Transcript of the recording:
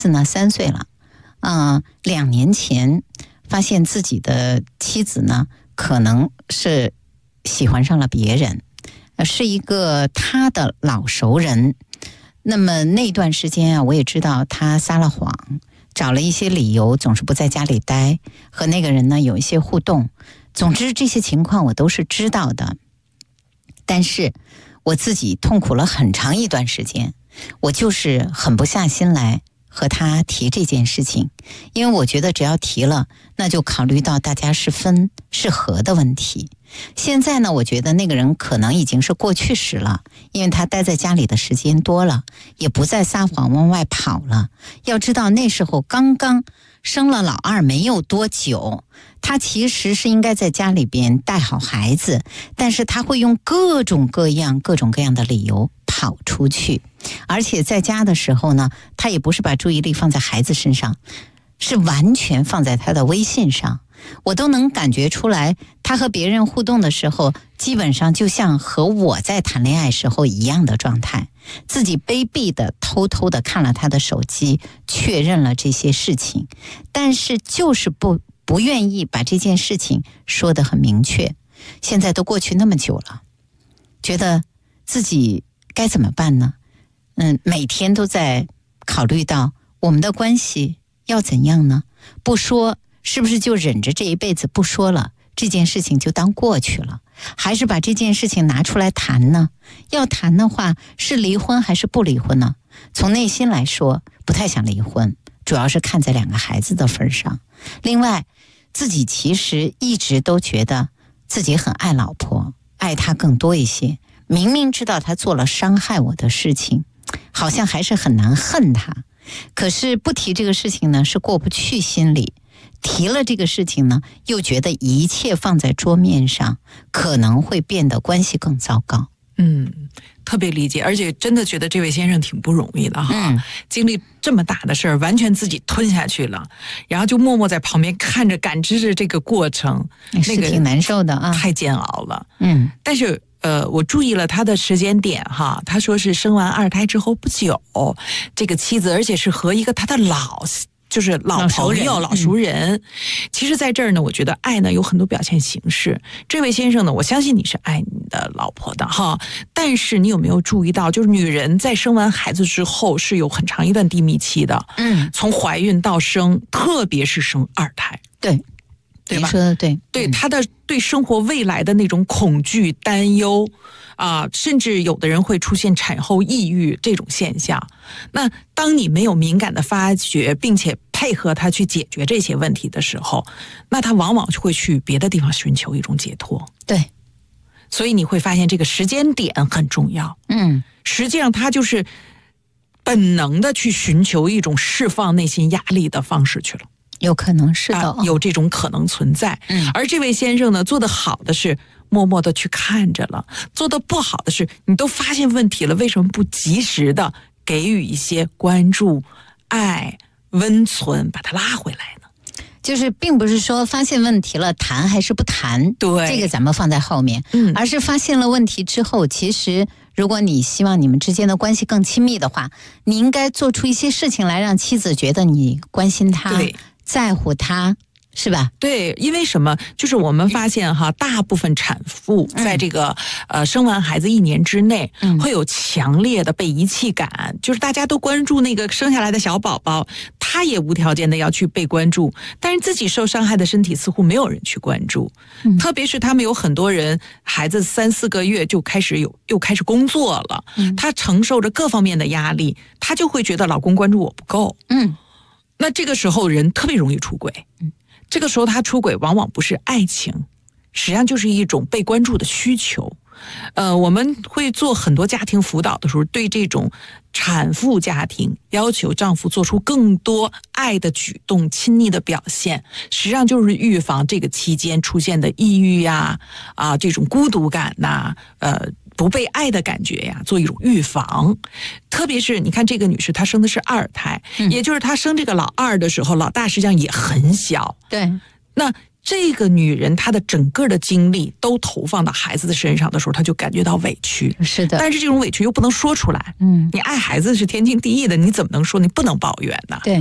子呢3岁了，2年前发现自己的妻子呢可能是喜欢上了别人，是一个他的老熟人。那么那段时间啊，我也知道他撒了谎，找了一些理由，总是不在家里待，和那个人呢有一些互动。总之这些情况我都是知道的，但是我自己痛苦了很长一段时间，我就是狠不下心来和他提这件事情，因为我觉得只要提了，那就考虑到大家是分是合的问题。现在呢，我觉得那个人可能已经是过去时了，因为他待在家里的时间多了，也不再撒谎往外跑了。要知道那时候刚刚生了老二没有多久，他其实是应该在家里边带好孩子，但是他会用各种各样的理由跑出去。而且在家的时候呢，他也不是把注意力放在孩子身上，是完全放在他的微信上。我都能感觉出来，他和别人互动的时候，基本上就像和我在谈恋爱时候一样的状态，自己卑鄙的偷偷的看了他的手机，确认了这些事情，但是就是不愿意把这件事情说得很明确。现在都过去那么久了，觉得自己该怎么办呢？每天都在考虑到我们的关系要怎样呢？不说是不是就忍着这一辈子不说了，这件事情就当过去了？还是把这件事情拿出来谈呢？要谈的话，是离婚还是不离婚呢？从内心来说，不太想离婚，主要是看在2个孩子的份上。另外，自己其实一直都觉得自己很爱老婆，爱她更多一些。明明知道她做了伤害我的事情，好像还是很难恨她。可是不提这个事情呢，是过不去心里。提了这个事情呢，又觉得一切放在桌面上，可能会变得关系更糟糕。 特别理解，而且真的觉得这位先生挺不容易的哈，经历这么大的事儿，完全自己吞下去了，然后就默默在旁边看着、感知着这个过程， 是挺难受的啊， 太煎熬了。但是我注意了他的时间点哈，他说是生完2胎之后不久，这个妻子，而且是和一个他的就是老朋友、老熟人。其实在这儿呢，我觉得爱呢有很多表现形式。这位先生呢，我相信你是爱你的老婆的哈，但是你有没有注意到，就是女人在生完孩子之后是有很长一段低迷期的。从怀孕到生，特别是生2胎。对吧？ 你说的对。 对，她的对生活未来的那种恐惧、担忧甚至有的人会出现产后抑郁这种现象。那当你没有敏感的发觉，并且配合他去解决这些问题的时候，那他往往会去别的地方寻求一种解脱。 对， 所以你会发现这个时间点很重要。实际上他就是本能的去寻求一种释放内心压力的方式去了。 有可能是的， 有这种可能存在。而这位先生呢，做得好的是默默的去看着了，做得不好的是你都发现问题了，为什么不及时的给予一些关注、爱、温存，把它拉回来呢？ 就是并不是说发现问题了谈还是不谈， 对， 这个咱们放在后面。而是发现了问题之后，其实如果你希望你们之间的关系更亲密的话，你应该做出一些事情来，让妻子觉得你关心她，在乎她，是吧？ 对，因为什么？就是我们发现哈，大部分产妇在这个生完孩子1年之内，会有强烈的被遗弃感，就是大家都关注那个生下来的小宝宝，他也无条件的要去被关注，但是自己受伤害的身体似乎没有人去关注。特别是他们有很多人孩子3、4个月就又开始工作了，他承受着各方面的压力，他就会觉得老公关注我不够。那这个时候人特别容易出轨。这个时候他出轨往往不是爱情，实际上就是一种被关注的需求。我们会做很多家庭辅导的时候，对这种产妇家庭要求丈夫做出更多爱的举动、亲昵的表现，实际上就是预防这个期间出现的抑郁这种孤独感不被爱的感觉呀，做一种预防。特别是你看这个女士，她生的是2胎，也就是她生这个老2的时候，老大实际上也很小。 对， 那这个女人她的整个的精力都投放到孩子的身上的时候，她就感觉到委屈。 是的， 但是这种委屈又不能说出来。你爱孩子是天经地义的，你怎么能说你不能抱怨呢？ 对。